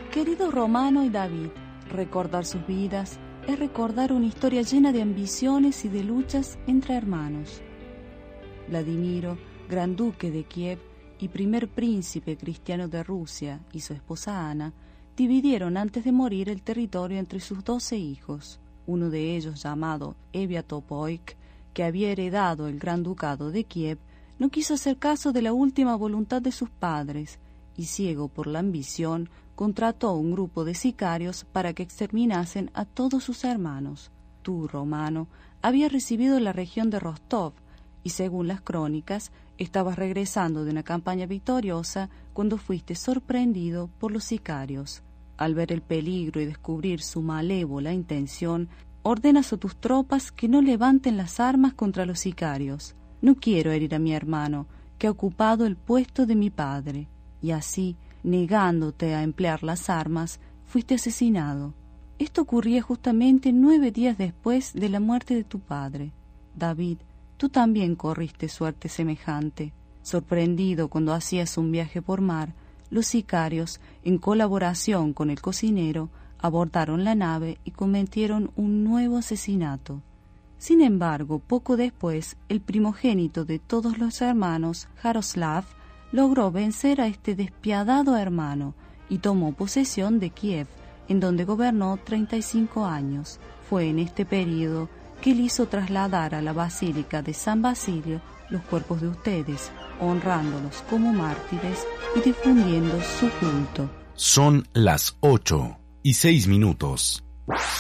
Querido Romano y David, recordar sus vidas es recordar una historia llena de ambiciones y de luchas entre hermanos. Vladimiro, gran duque de Kiev y primer príncipe cristiano de Rusia, y su esposa Ana, dividieron antes de morir el territorio entre sus 12 hijos. Uno de ellos, llamado Eviatopoik, que había heredado el gran ducado de Kiev, no quiso hacer caso de la última voluntad de sus padres, y ciego por la ambición, contrató un grupo de sicarios para que exterminasen a todos sus hermanos. Tú, Romano, habías recibido la región de Rostov, y según las crónicas, estabas regresando de una campaña victoriosa cuando fuiste sorprendido por los sicarios. Al ver el peligro y descubrir su malévola intención, ordenas a tus tropas que no levanten las armas contra los sicarios. No quiero herir a mi hermano, que ha ocupado el puesto de mi padre. Y así, negándote a emplear las armas, fuiste asesinado. Esto ocurría justamente 9 días después de la muerte de tu padre. David, tú también corriste suerte semejante. Sorprendido cuando hacías un viaje por mar, los sicarios, en colaboración con el cocinero, abordaron la nave y cometieron un nuevo asesinato. Sin embargo, poco después, el primogénito de todos los hermanos, Jaroslav, logró vencer a este despiadado hermano y tomó posesión de Kiev, en donde gobernó 35 años. Fue en este período que él hizo trasladar a la Basílica de San Basilio los cuerpos de ustedes, honrándolos como mártires y difundiendo su culto. Son las 8:06.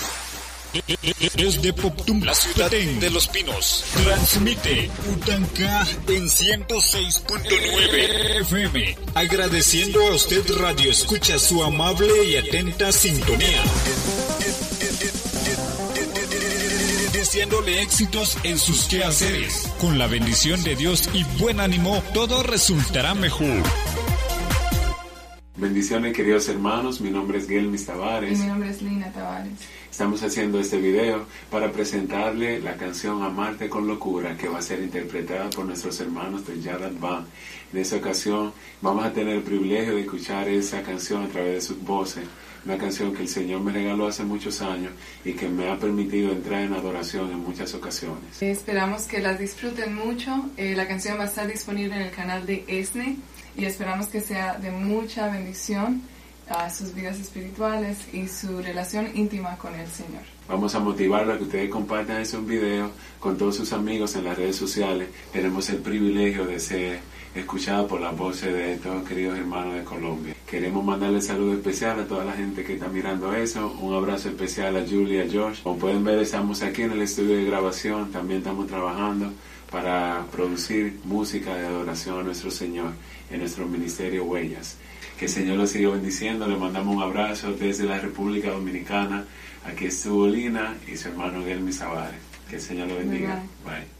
Desde Poptum, la ciudad de Los Pinos, transmite Utanca en 106.9 FM. Agradeciendo a usted, Radio Escucha, su amable y atenta sintonía. Deseándole éxitos en sus quehaceres. Con la bendición de Dios y buen ánimo, todo resultará mejor. Bendiciones, queridos hermanos. Mi nombre es Gelmis Tavares. Y mi nombre es Lina Tavares. Estamos haciendo este video para presentarle la canción Amarte con Locura, que va a ser interpretada por nuestros hermanos de Yad Band. En esta ocasión vamos a tener el privilegio de escuchar esa canción a través de sus voces. Una canción que el Señor me regaló hace muchos años y que me ha permitido entrar en adoración en muchas ocasiones. Esperamos que las disfruten mucho. La canción va a estar disponible en el canal de ESNE y esperamos que sea de mucha bendición a sus vidas espirituales y su relación íntima con el Señor. Vamos a motivarla a que ustedes compartan esos videos con todos sus amigos en las redes sociales. Tenemos el privilegio de ser escuchados por las voces de estos queridos hermanos de Colombia. Queremos mandarle saludo especial a toda la gente que está mirando eso. Un abrazo especial a Julie y a Josh. Como pueden ver, estamos aquí en el estudio de grabación. También estamos trabajando para producir música de adoración a nuestro Señor en nuestro ministerio Huellas. Que el Señor los siga bendiciendo. Le mandamos un abrazo desde la República Dominicana. Aquí estuvo Lina y su hermano Gelmis Tavares. Que el Señor lo bendiga. Bye.